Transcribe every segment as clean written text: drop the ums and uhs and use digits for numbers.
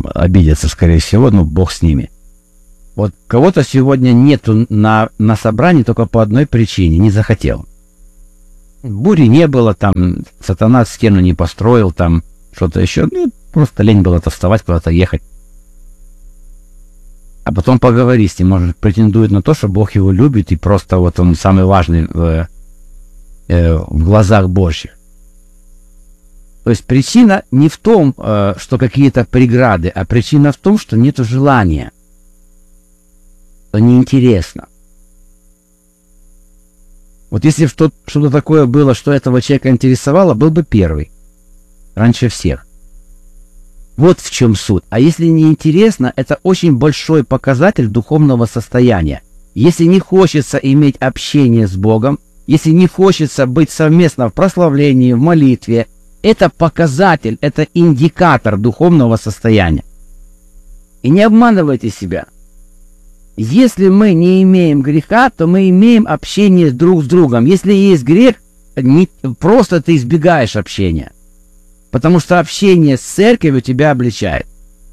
обидятся, скорее всего, ну, Бог с ними. Вот кого-то сегодня нету на собрании только по одной причине: не захотел. Бури не было, там, сатана стену не построил, там, что-то еще, ну, просто лень было вставать, куда-то ехать. А потом поговори с ним, может, претендует на то, что Бог его любит, и просто вот он самый важный в глазах Божьих. То есть причина не в том, что какие-то преграды, а причина в том, что нет желания. То неинтересно. Вот если что-то такое было, что этого человека интересовало, был бы первый. Раньше всех. Вот в чем суть. А если не интересно, это очень большой показатель духовного состояния. Если не хочется иметь общение с Богом, если не хочется быть совместно в прославлении, в молитве, это показатель, это индикатор духовного состояния. И не обманывайте себя. Если мы не имеем греха, то мы имеем общение друг с другом. Если есть грех, просто ты избегаешь общения. Потому что общение с церковью тебя обличает.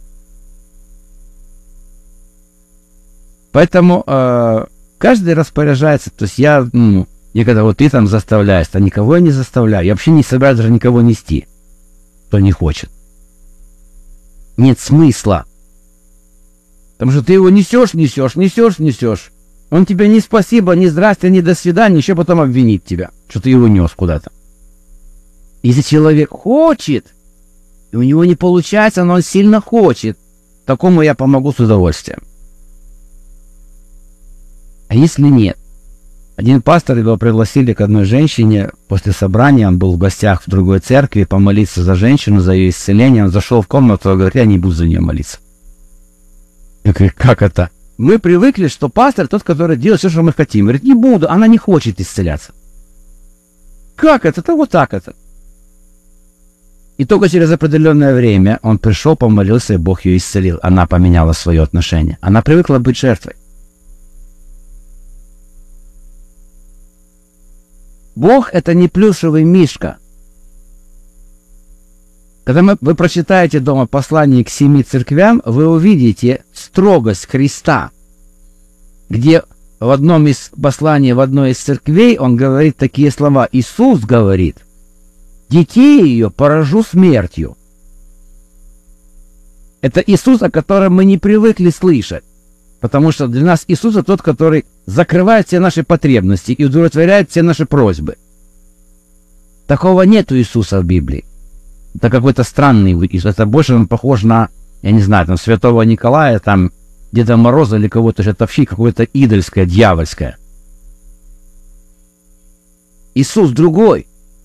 Поэтому каждый распоряжается. То есть я когда вот ты там заставляешь, а никого я не заставляю. Я вообще не собираюсь даже никого нести, кто не хочет. Нет смысла. Потому что ты его несешь. Он тебе ни спасибо, ни здрасте, ни до свидания, еще потом обвинит тебя, что ты его нес куда-то. Если человек хочет, и у него не получается, но он сильно хочет, такому я помогу с удовольствием. А если нет? Один пастор, его пригласили к одной женщине после собрания, он был в гостях в другой церкви, помолиться за женщину, за ее исцеление. Он зашел в комнату и говорит: я не буду за нее молиться. Я говорю: как это? Мы привыкли, что пастор тот, который делает все, что мы хотим. Говорит: не буду, она не хочет исцеляться. Как это? Да вот так это. И только через определенное время он пришел, помолился, и Бог ее исцелил. Она поменяла свое отношение. Она привыкла быть жертвой. Бог — это не плюшевый мишка. Когда вы прочитаете дома послание к 7 церквям, вы увидите строгость Христа, где в одном из посланий, в одной из церквей он говорит такие слова. Иисус говорит: детей ее поражу смертью. Это Иисус, о котором мы не привыкли слышать. Потому что для нас Иисус — это тот, который закрывает все наши потребности и удовлетворяет все наши просьбы. Такого нету Иисуса в Библии. Это какой-то странный Иисус. Это больше он похож на, я не знаю, там, Святого Николая, там, Деда Мороза или кого-то, это вообще какое-то идольское, дьявольское. Иисус другой.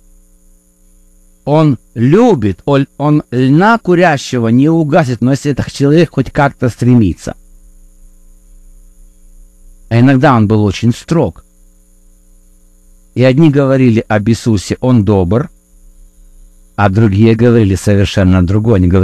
Он любит, он льна курящего не угасит, но если этот человек хоть как-то стремится. А иногда он был очень строг. И одни говорили об Иисусе: он добр, а другие говорили совершенно другое. Они говорили: